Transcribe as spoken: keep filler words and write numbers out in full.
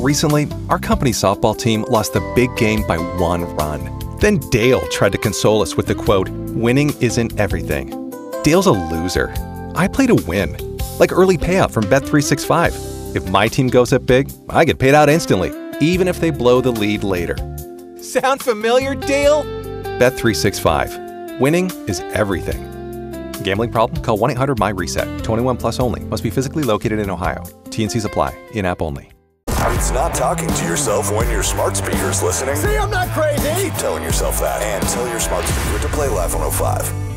Recently, our company's softball team lost the big game by one run. Then Dale tried to console us with the quote, "Winning isn't everything." Dale's a loser. I play to win. Like early payout from Bet three sixty-five. If my team goes up big, I get paid out instantly, even if they blow the lead later. Sound familiar, Dale? Bet three sixty-five. Winning is everything. Gambling problem? Call one eight hundred M Y reset. twenty-one plus only. Must be physically located in Ohio. T and Cs apply. In-app only. It's not talking to yourself when your smart speaker's listening. See, I'm not crazy. Keep telling yourself that and tell your smart speaker to play Live one oh five.